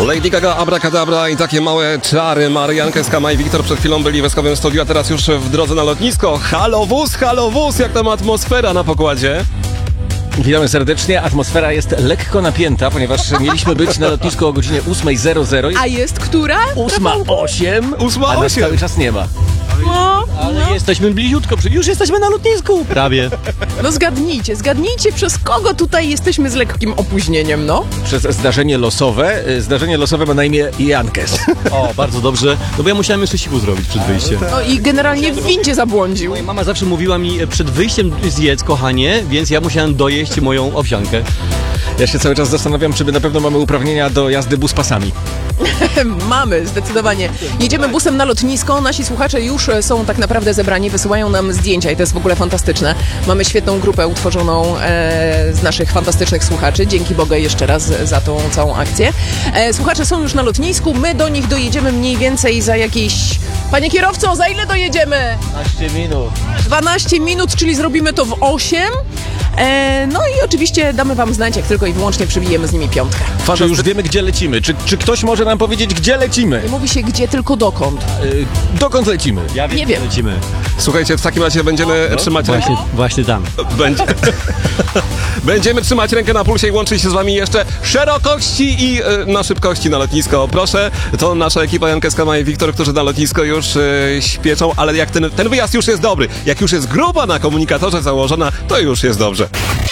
Lady Gaga, Abracadabra i takie małe czary. Marianka, Skama i Wiktor przed chwilą byli w Eskowym Studiu, a teraz już w drodze na lotnisko. Halo wóz, jak tam atmosfera na pokładzie? Witamy serdecznie. Atmosfera jest lekko napięta, ponieważ mieliśmy być na lotnisku o godzinie 8:00. A jest która? 8:08. 8:08. A nas cały czas nie ma. Ale jesteśmy bliziutko, już jesteśmy na lotnisku. Prawie. No zgadnijcie, przez kogo tutaj jesteśmy z lekkim opóźnieniem, no? Przez zdarzenie losowe. Zdarzenie losowe ma na imię Jankes. O, bardzo dobrze. No bo ja musiałem jeszcze siku zrobić przed wyjściem. No i generalnie w windzie zabłądził. Moja mama zawsze mówiła mi przed wyjściem zjedz, kochanie, więc ja musiałem dojeść moją owsiankę. Ja się cały czas zastanawiam, czy my na pewno mamy uprawnienia do jazdy buspasami. Mamy, zdecydowanie. Jedziemy busem na lotnisko, nasi słuchacze już są tak naprawdę zebrani, wysyłają nam zdjęcia i to jest w ogóle fantastyczne. Mamy świetną grupę utworzoną z naszych fantastycznych słuchaczy. Dzięki Bogu jeszcze raz za tą całą akcję. Słuchacze są już na lotnisku, my do nich dojedziemy mniej więcej za jakieś... Panie kierowco, za ile dojedziemy? 12 minut. 12 minut, czyli zrobimy to w 8. No i oczywiście damy wam znać, jak tylko i wyłącznie przybijemy z nimi piątkę. Czy już wiemy, gdzie lecimy? Czy ktoś może nam powiedzieć, gdzie lecimy? Nie mówi się gdzie, tylko dokąd. Dokąd lecimy? Ja wiem, Nie wiem. lecimy. Słuchajcie, w takim razie będziemy trzymać rękę. Właśnie tam. Będziemy trzymać rękę na pulsie i łączyć się z wami jeszcze szerokości i na szybkości na lotnisko. Proszę, to nasza ekipa Janka, Skama i Wiktor, którzy na lotnisko już śpieszą, ale jak ten wyjazd już jest dobry, jak już jest grupa na komunikatorze założona, to już jest dobrze.